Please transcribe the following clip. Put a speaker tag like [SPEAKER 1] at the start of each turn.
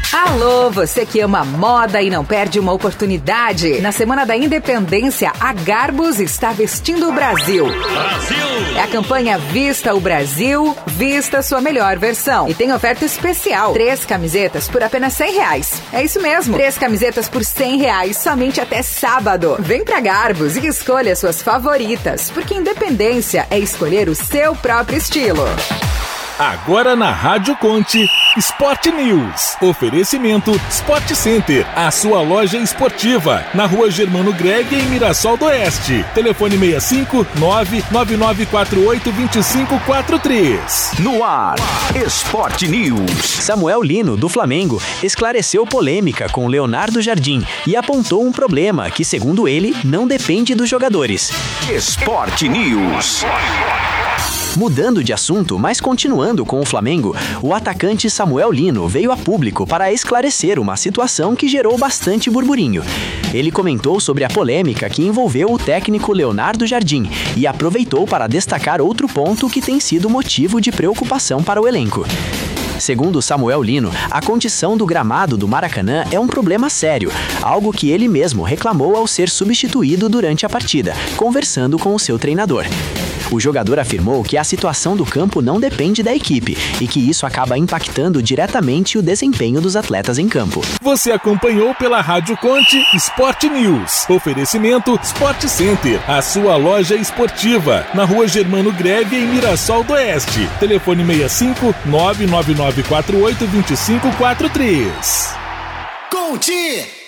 [SPEAKER 1] Alô, você que ama moda e não perde uma oportunidade. Na Semana da Independência, a Garbus está vestindo o Brasil. É a campanha Vista o Brasil, vista sua melhor versão. E tem oferta especial, 3 camisetas por apenas R$100. É isso mesmo, 3 camisetas por R$100, somente até sábado. Vem pra Garbus e escolha suas favoritas, porque independência é escolher o seu próprio estilo.
[SPEAKER 2] Agora na Rádio Conte, Sport News. Oferecimento Sport Center, a sua loja esportiva. Na Rua Germano Greg, em Mirassol do Oeste. Telefone 65 999482543.
[SPEAKER 3] No ar, Sport News.
[SPEAKER 4] Samuel Lino, do Flamengo, esclareceu polêmica com Leonardo Jardim e apontou um problema que, segundo ele, não depende dos jogadores.
[SPEAKER 3] Sport News.
[SPEAKER 4] Mudando de assunto, mas continuando com o Flamengo, o atacante Samuel Lino veio a público para esclarecer uma situação que gerou bastante burburinho. Ele comentou sobre a polêmica que envolveu o técnico Leonardo Jardim e aproveitou para destacar outro ponto que tem sido motivo de preocupação para o elenco. Segundo Samuel Lino, a condição do gramado do Maracanã é um problema sério, algo que ele mesmo reclamou ao ser substituído durante a partida, conversando com o seu treinador. O jogador afirmou que a situação do campo não depende da equipe e que isso acaba impactando diretamente o desempenho dos atletas em campo.
[SPEAKER 2] Você acompanhou pela Rádio Conte Sport News. Oferecimento Sport Center, a sua loja esportiva. Na Rua Germano Greve, em Mirassol do Oeste. Telefone 65 999482543.
[SPEAKER 5] Conte!